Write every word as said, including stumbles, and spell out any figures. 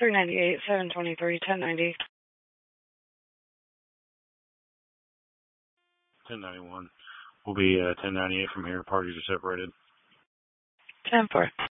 three ninety-eight, seven twenty-three, ten ninety. ten ninety-one. We'll be uh, ten ninety-eight from here. Parties are separated. ten four.